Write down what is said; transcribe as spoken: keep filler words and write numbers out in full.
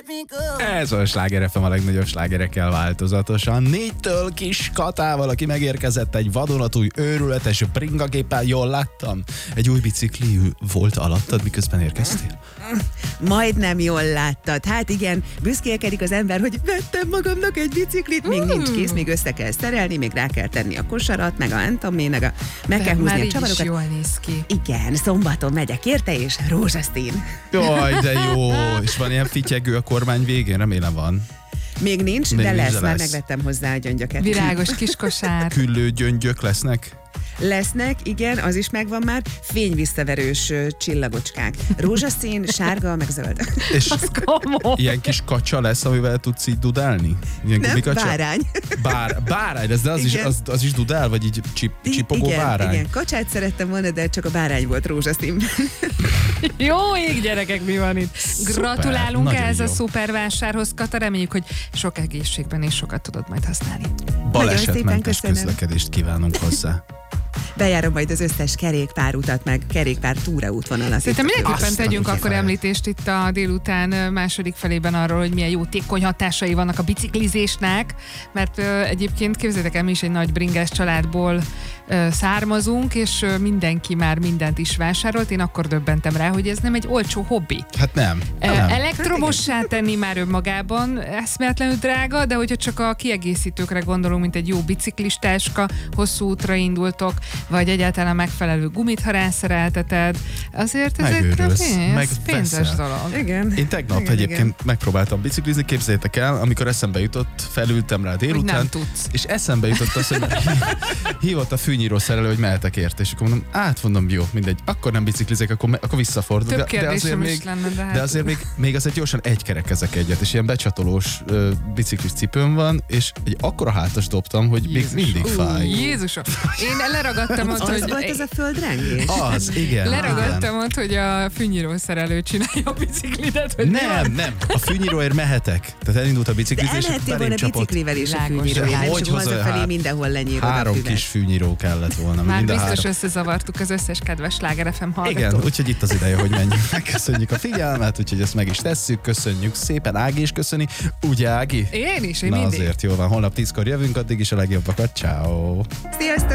Ez a Sláger ef em a legnagyobb slágerekkel változatosan. Négytől Kis Katával, aki megérkezett egy vadonatúj, őrületes bringagéppel, jól láttam. Egy új bicikli volt alattad, miközben érkeztél? Majdnem jól láttad. Hát igen, büszkélkedik az ember, hogy vettem magamnak egy biciklit, még nincs kész, még össze kell szerelni, még rá kell tenni a kosarat, meg a entomé, meg a... meg kell húzni a csavarokat. Jól néz ki. Igen, szombaton megyek érte, és rózsaszín. Jaj, de jó! És van ilyen fityegő a kormány végén? Remélem van. Még nincs, Még de nincs, lesz, de már lesz. megvettem hozzá a gyöngyöket. Virágos kis kosár. Küllő gyöngyök lesznek? Lesznek, igen, az is megvan már, fényvisszaverős ö, csillagocskák. Rózsaszín, sárga, meg zöld. És Az komoly. ilyen kis kacsa lesz, amivel tudsz így dudálni? Ilyen Nem, gumikacsa? bárány. Bár, bárány lesz, de az is, Igen. az, az is dudál, vagy így csip, csipogó igen, bárány? igen, kacsát szerettem volna, de csak a bárány volt rózsaszínben. Jó ég, gyerekek, mi van itt? Gratulálunk nagyon ehhez jó. a szupervásárhoz, Kata, reméljük, hogy sok egészségben és sokat tudod majd használni. Balesetmentes köszönöm. közlekedést kívánunk hozzá. Bejárom majd az összes kerékpárutat, meg kerékpár túraútvonalat. Szerintem mindenképpen Azt a tegyünk mindenféle. akkor említést itt a délután második felében arról, hogy milyen jótékony hatásai vannak a biciklizésnek, mert ö, egyébként képzeljétek el, mi is egy nagy bringás családból ö, származunk, és ö, mindenki már mindent is vásárolt. Én akkor döbbentem rá, hogy ez nem egy olcsó hobbi. Hát nem. Ö, nem. Elektromossá tenni már önmagában eszméletlenül drága, de hogyha csak a kiegészítőkre gondolunk, mint egy jó biciklistáska, hosszú útra indultok, vagy egyáltalán megfelelő gumit, ha rászerelteted, azért ez egy Megőrülsz, pénz, meg pénzes veszel. dolog. Igen. Én tegnap igen, egyébként igen. megpróbáltam biciklizni, képzeljétek el, amikor eszembe jutott, felültem rá Hogy délután, nem tudsz. és eszembe jutott az, hogy hívott a fűnyíró szerelő, hogy mehetek érte, és akkor mondom, át mondom, jó, mindegy, akkor nem biciklizek, akkor, me- akkor visszafordulok. Több De, de azért kérdésem is még, lenne, de hát... de azért még, még azért gyorsan egykerekezek egyet, és ilyen becsatolós ö, biciklis cipőm van, és egy akkora hátas dobtam, hogy Jézus. még mindig fáj. Jézusom! Én leragadtam ott, Az hogy... volt ez a földrengés? Az, igen. Leragadtam ott, hogy a fűnyíró szerelő csinálja a biciklidet, hogy Nem, nem. A fűnyíróért mehetek. Tehát elindult a De biciklizés, és elmehettél belém volna csapott. biciklivel is a Világos. fűnyíróért, De nem hogy csak hozza- hazafelé hát mindenhol lenyírod a Három füvet. kis fűnyíró kellett volna. Már mind a biztos három. összezavartuk az összes kedves Sláger ef em hallgatót. Igen, úgyhogy itt az ideje, hogy menjünk. Megköszönjük a figyelmet, úgyhogy ezt meg is tesszük. Köszönjük szépen. Ági is köszöni. Ugye, Ági? Én is, én Na mindig. azért, jó van. Holnap tízkor jövünk, addig is a legjobbakat. Ciao. Sziasztok!